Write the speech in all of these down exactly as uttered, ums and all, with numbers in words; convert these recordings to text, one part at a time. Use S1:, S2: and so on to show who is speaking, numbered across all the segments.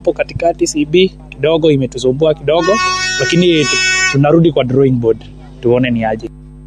S1: hapo katikati C B kidogo imetusumbua kidogo, lakini tunarudi kwa drawing board tuone ni aje.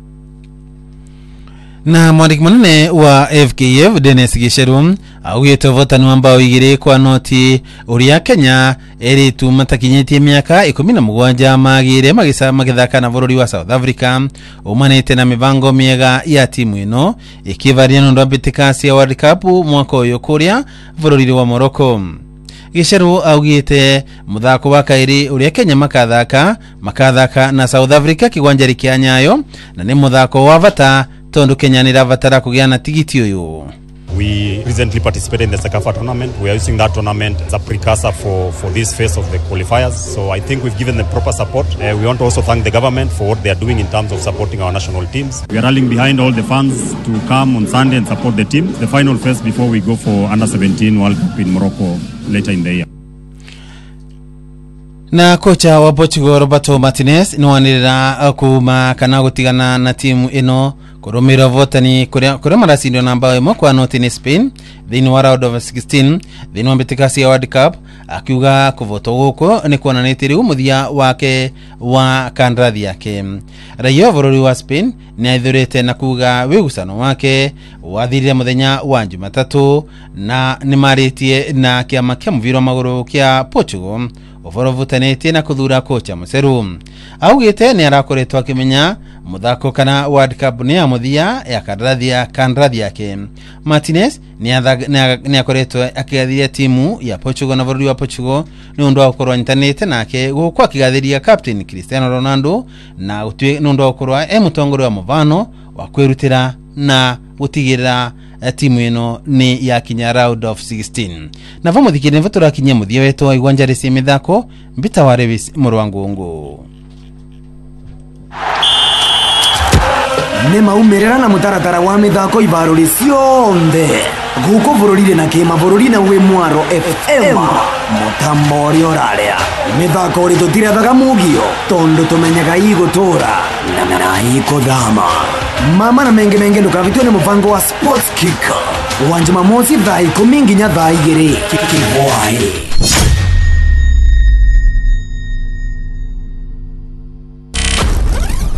S2: Na mwalimu munene wa F K F Dennis Gisheru augite votani ambao igire kwa noti uria Kenya eri tumatakinyetie miaka ikumi na mugwanja magire magisa magithaka na bururi wa South Africa umanite na mibango miega ya timu ino ikivaria ndo ambitikasi ya World Cup mwaka uyu kuria bururi wa Morocco. Gisheru augite muthako wa kairi uria Kenya makathaka makathaka na South Africa kigwanjari kia Nyayo na ni muthako wa vata tondu Kenya ni ravatara kugiana tigiti uyu.
S3: We recently participated in the Sekafa tournament. We are using that tournament as a precursor for, for this phase of the qualifiers. So I think we've given them proper support. Uh, we want to also thank the government for what they are doing in terms of supporting our national teams. We are rallying behind all the fans to come on Sunday and support the team. The final phase before we go for under seventeen World Cup in Morocco later in the year.
S2: Na kocha wa Portugal Roberto Martinez niwanirira kuma kana gutigana na timu ino kurumira votani kuria kuria marasindo namba imo kwa noti ni Spain thini wa round of sixteen thini wa mbitikasi ya World Cup akiuga kuvoto guko ni kuonanite riu muthia wake wa kandrathi yake. Raia bururi wa Spain ni aithurite na kuga wigusano wake wathirire muthenya wa Jumatatu na ni maritie na kiama kia muviro maguru kia Portugal uvoro vutanite na kuthura kocha museru. Augite ni arakoretwa akimenya muthako kana World Cup ni amuthia ya kandrathi ya kandrathi yake. Martinez ni ni akoretwa akigathiria timu ya Portugal na bururi wa Portugal ni undu wa gukorwa nyitanite nake gukwa akigathiria captain Cristiano Ronaldo na utwe ni undu wa gukorwa e mutongori wa muvano wa kwirutira na gutigirira timu ino ni ya kinya round of sixteen. Na vamo thikire mvatura kinya muthia wetu wa igwanjari cia mithako mbita wa Revis Murwangungu.
S4: Nĩ maumerera na mutaratara wa mithako ibaruri cionthe guko bururire na kima bururi na we Mwaro F M mutambo ri oraria mithako ri tutirethaga mugio tondu tumenyaga igutura na na ikuthama mama na menge menge ndukavitwe ni mubango wa Sports Kick uwanja Jumamosi thaa ikumi nginya thaa igiri kibwai.